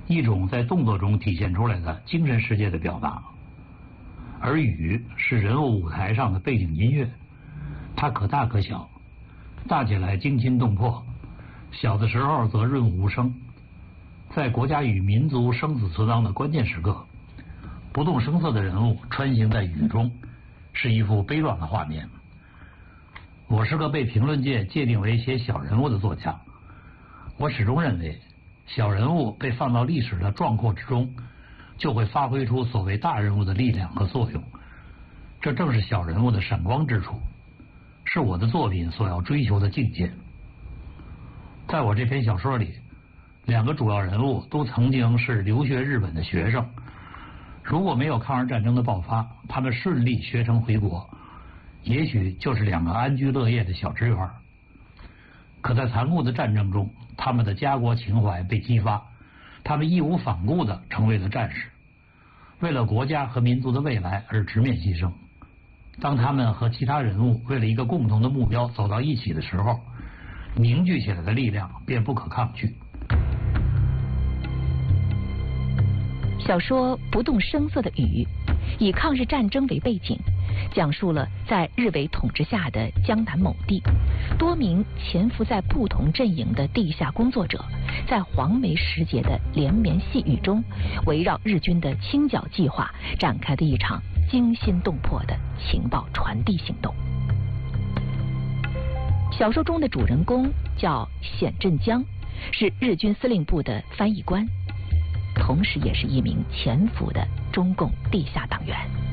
一种在动作中体现出来的精神世界的表达。而雨是人物舞台上的背景音乐，它可大可小，大起来惊心动魄，小的时候则润物无声。在国家与民族生死存亡的关键时刻，不动声色的人物穿行在雨中，是一幅悲壮的画面。我是个被评论界界定为写小人物的作家，我始终认为，小人物被放到历史的壮阔之中，就会发挥出所谓大人物的力量和作用。这正是小人物的闪光之处，是我的作品所要追求的境界。在我这篇小说里，两个主要人物都曾经是留学日本的学生，如果没有抗日战争的爆发，他们顺利学成回国，也许就是两个安居乐业的小职员。可在残酷的战争中，他们的家国情怀被激发，他们义无反顾地成为了战士，为了国家和民族的未来而直面牺牲。当他们和其他人物为了一个共同的目标走到一起的时候，凝聚起来的力量便不可抗拒。 小说《不动声色的雨》以抗日战争为背景，讲述了在日伪统治下的江南某地，多名潜伏在不同阵营的地下工作者，在黄梅时节的连绵细雨中，围绕日军的清剿计划展开的一场惊心动魄的情报传递行动。小说中的主人公叫显振江，是日军司令部的翻译官，同时也是一名潜伏的中共地下党员。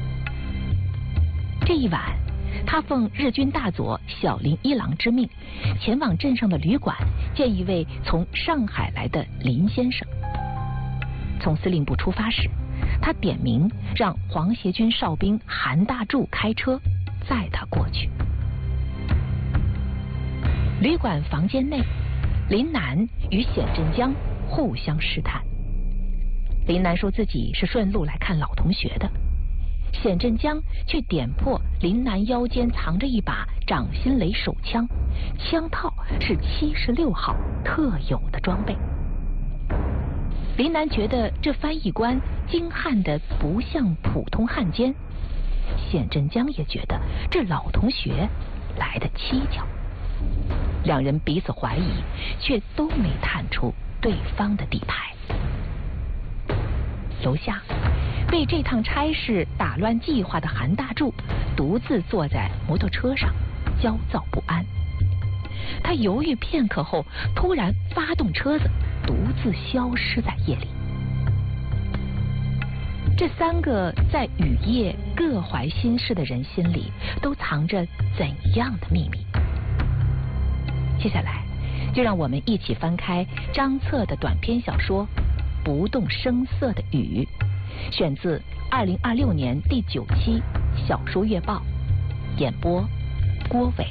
这一晚，他奉日军大佐小林一郎之命，前往镇上的旅馆见一位从上海来的林先生。从司令部出发时，他点名让皇协军哨兵韩大柱开车载他过去。旅馆房间内，林南与显振江互相试探。林南说自己是顺路来看老同学的，显振江却点破林南腰间藏着一把掌心雷手枪，枪套是76号特有的装备。林南觉得这翻译官精悍的不像普通汉奸，显振江也觉得这老同学来得蹊跷。两人彼此怀疑，却都没探出对方的底牌。楼下，被这趟差事打乱计划的韩大柱独自坐在摩托车上，焦躁不安。他犹豫片刻后，突然发动车子，独自消失在夜里。这三个在雨夜各怀心事的人心里，都藏着怎样的秘密？接下来，就让我们一起翻开张策的短篇小说《不动声色的雨》，选自2026年第9期《小说月报》，演播郭伟。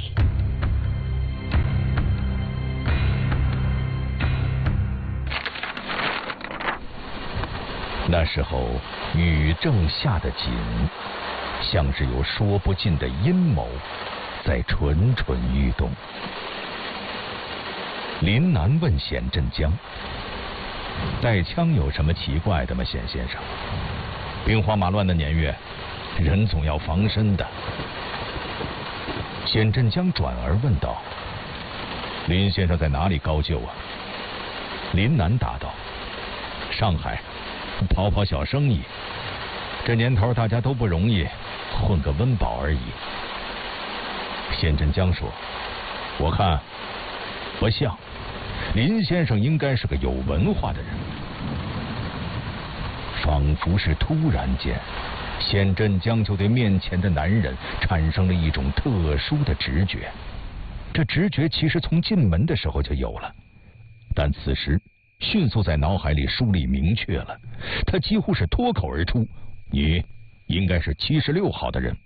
那时候雨正下得紧，像是有说不尽的阴谋在蠢蠢欲动。林南问显振江：“带枪有什么奇怪的吗，显先生？兵荒马乱的年月，人总要防身的。”显振江转而问道：“林先生在哪里高就啊？”林南答道：“上海，跑跑小生意。这年头大家都不容易，混个温饱而已。”显振江说：“我看不像。林先生应该是个有文化的人。”仿佛是突然间，显振江就对面前的男人产生了一种特殊的直觉。这直觉其实从进门的时候就有了，但此时迅速在脑海里梳理明确了。他几乎是脱口而出：“你应该是76号的人。”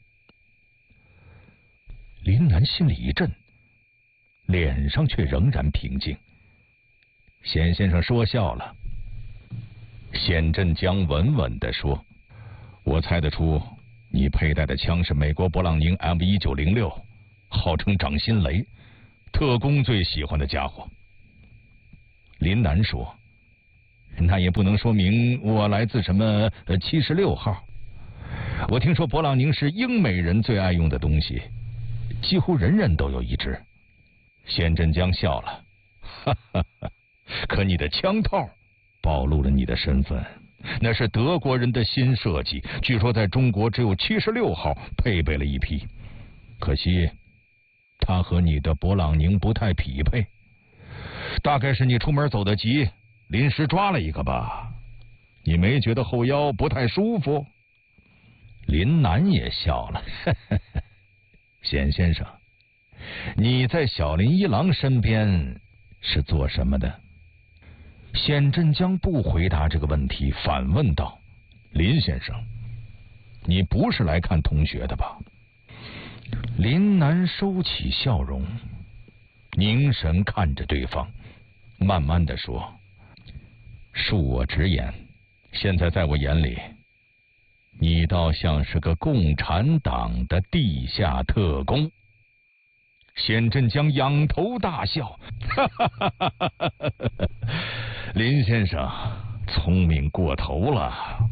林南心里一震，脸上却仍然平静。显先生说笑了。显振江稳稳地说：“我猜得出你佩戴的枪是美国勃朗宁 M1906，号称掌心雷，特工最喜欢的家伙。”林南说：“ 那也不能说明我来自什么76号。我听说勃朗宁是英美人最爱用的东西，几乎人人都有一支。谢振江笑了，哈哈哈，可你的枪套暴露了你的身份，那是德国人的新设计，据说在中国只有76号配备了一批，可惜它和你的勃朗宁不太匹配，大概是你出门走得急，临时抓了一个吧？你没觉得后腰不太舒服？林南也笑了，呵呵呵，冼先生，你在小林一郎身边是做什么的？冼振江不回答这个问题，反问道：林先生，你不是来看同学的吧？林南收起笑容，凝神看着对方，慢慢地说：恕我直言，现在在我眼里，你倒像是个共产党的地下特工。冼振江仰头大笑，哈哈哈哈哈哈！林先生聪明过头了。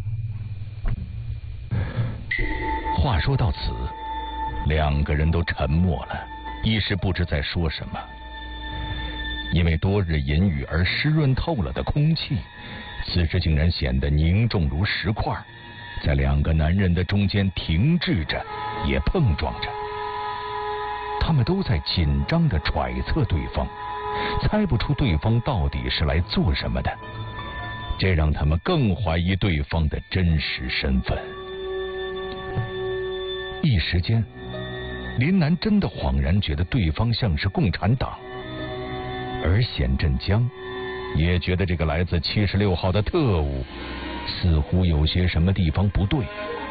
话说到此，两个人都沉默了，一时不知在说什么。因为多日淫雨而湿润透了的空气，此时竟然显得凝重如石块，在两个男人的中间停滞着，也碰撞着。他们都在紧张地揣测对方，猜不出对方到底是来做什么的，这让他们更怀疑对方的真实身份。一时间，林南真的恍然觉得对方像是共产党，而冼振江也觉得这个来自76号的特务似乎有些什么地方不对。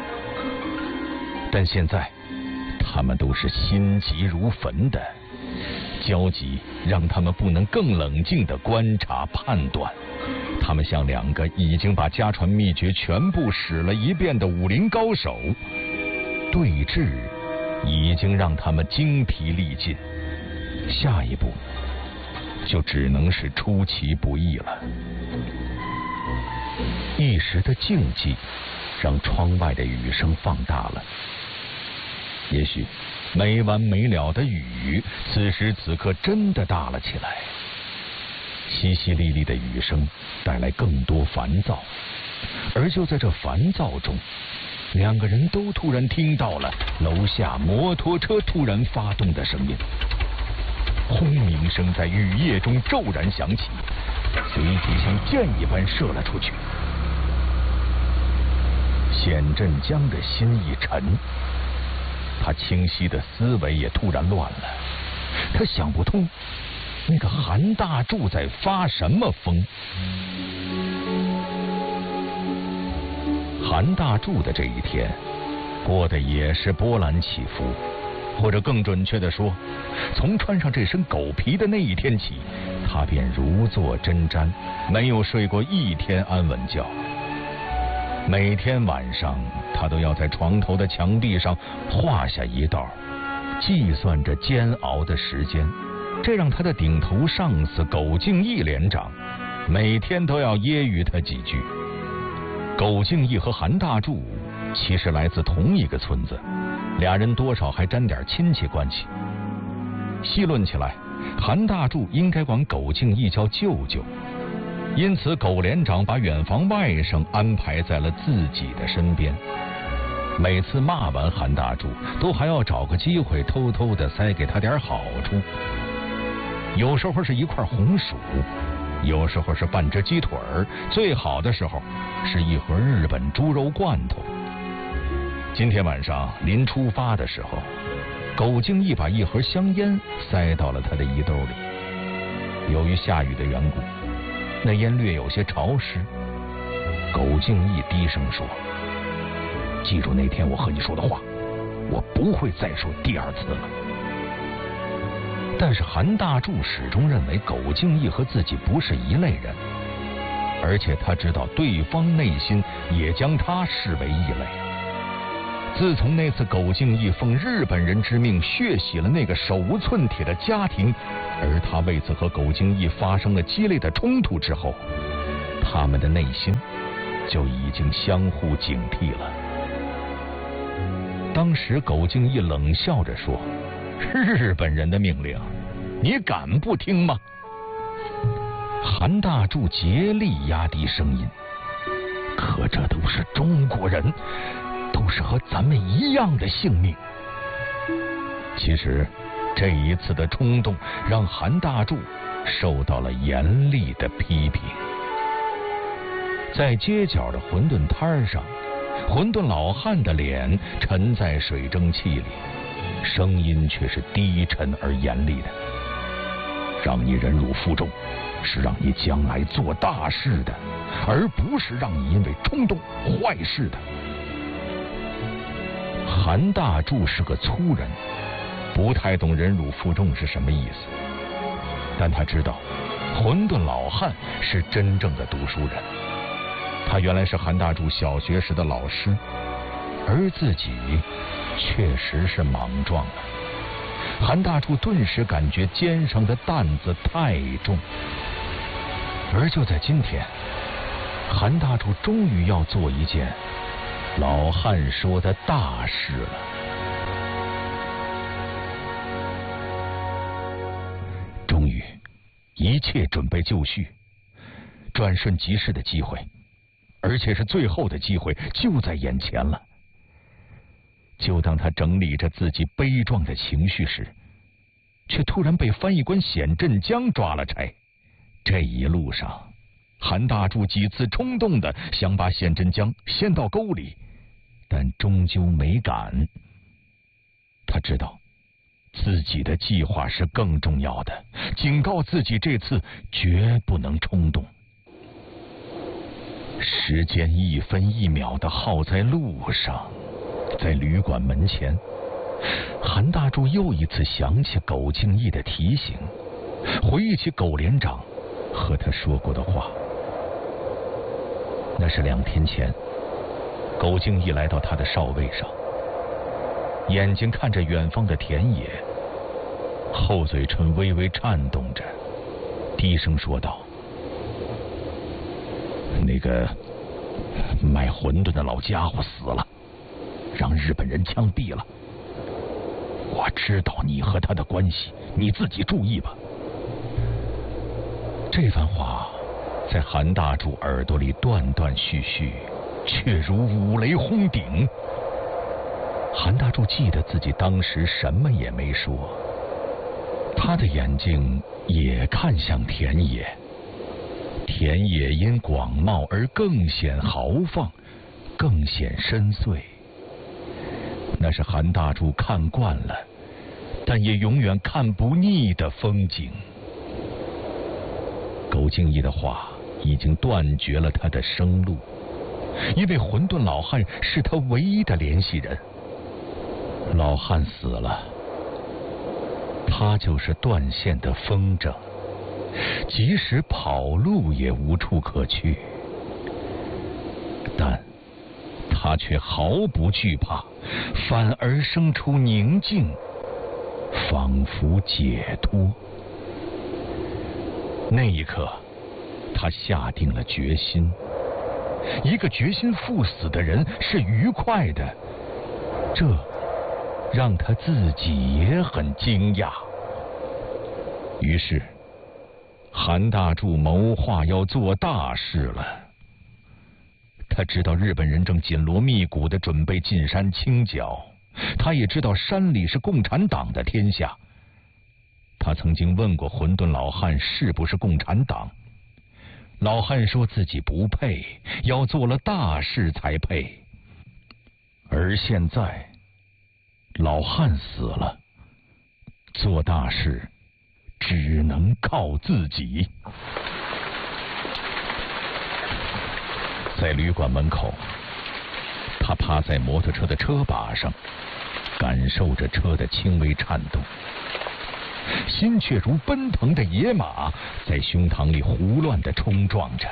但现在他们都是心急如焚的，焦急让他们不能更冷静地观察判断。他们像两个已经把家传秘诀全部使了一遍的武林高手，对峙已经让他们精疲力尽，下一步就只能是出其不意了。一时的静寂让窗外的雨声放大了，也许没完没了的雨此时此刻真的大了起来。淅淅沥沥的雨声带来更多烦躁，而就在这烦躁中，两个人都突然听到了楼下摩托车突然发动的声音，轰鸣声在雨夜中骤然响起，随即像箭一般射了出去。冼振江的心一沉，他清晰的思维也突然乱了，他想不通那个韩大柱在发什么疯。韩大柱的这一天过得也是波澜起伏，或者更准确的说，从穿上这身狗皮的那一天起，他便如坐针毡，没有睡过一天安稳觉。每天晚上他都要在床头的墙壁上画下一道，计算着煎熬的时间，这让他的顶头上司苟敬义连长每天都要揶揄他几句。苟敬义和韩大柱其实来自同一个村子，俩人多少还沾点亲戚关系。细论起来，韩大柱应该管苟敬义叫舅舅，因此苟连长把远房外甥安排在了自己的身边。每次骂完韩大柱，都还要找个机会偷偷的塞给他点好处，有时候是一块红薯，有时候是半只鸡腿儿，最好的时候是一盒日本猪肉罐头。今天晚上临出发的时候，苟敬义把一盒香烟塞到了他的衣兜里。由于下雨的缘故，那烟略有些潮湿。苟敬义低声说：记住那天我和你说的话，我不会再说第二次了。但是韩大柱始终认为苟敬义和自己不是一类人，而且他知道对方内心也将他视为异类。自从那次苟敬义奉日本人之命血洗了那个手无寸铁的家庭，而他为此和苟敬义发生了激烈的冲突之后， 他们的内心就已经相互警惕了。当时苟敬义冷笑着说：“日本人的命令，你敢不听吗？”韩大柱竭力压低声音：“可这都是中国人，都是和咱们一样的性命。”其实这一次的冲动让韩大柱受到了严厉的批评。在街角的馄饨摊上，馄饨老汉的脸沉在水蒸气里，声音却是低沉而严厉的：“让你忍辱负重，是让你将来做大事的，而不是让你因为冲动坏事的。”韩大柱是个粗人，不太懂忍辱负重是什么意思，但他知道馄饨老汉是真正的读书人。他原来是韩大柱小学时的老师，而自己确实是莽撞了。韩大柱顿时感觉肩上的担子太重。而就在今天，韩大柱终于要做一件老汉说的大事了。终于，一切准备就绪，转瞬即逝的机会，而且是最后的机会，就在眼前了。就当他整理着自己悲壮的情绪时，却突然被翻译官显振江抓了差。这一路上，韩大柱几次冲动的想把显振江掀到沟里，但终究没敢。他知道自己的计划是更重要的，警告自己这次绝不能冲动。时间一分一秒的耗在路上，在旅馆门前，韩大柱又一次想起苟敬义的提醒，回忆起苟连长和他说过的话。那是2天前，苟敬义来到他的哨位上，眼睛看着远方的田野，厚嘴唇微微颤动着，低声说道：“那个卖馄饨的老家伙死了，让日本人枪毙了。我知道你和他的关系，你自己注意吧。”这番话在韩大柱耳朵里断断续续，却如五雷轰顶。韩大柱记得自己当时什么也没说，他的眼睛也看向田野，田野因广袤而更显豪放，更显深邃。那是韩大柱看惯了，但也永远看不腻的风景。苟敬义的话已经断绝了他的生路，因为馄饨老汉是他唯一的联系人。老汉死了，他就是断线的风筝，即使跑路也无处可去。但他却毫不惧怕，反而生出宁静，仿佛解脱。那一刻，他下定了决心。一个决心赴死的人是愉快的，这让他自己也很惊讶。于是，韩大柱谋划要做大事了。他知道日本人正紧锣密鼓地准备进山清剿，他也知道山里是共产党的天下。他曾经问过馄饨老汉是不是共产党，老汉说自己不配，要做了大事才配。而现在，老汉死了，做大事只能靠自己。在旅馆门口，他趴在摩托车的车把上，感受着车的轻微颤动，心却如奔腾的野马，在胸膛里胡乱地冲撞着。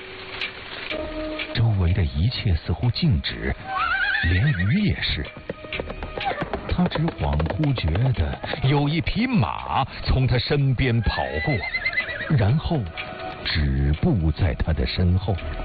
周围的一切似乎静止，连鱼也是。他只恍惚觉得有一匹马从他身边跑过，然后止步在他的身后。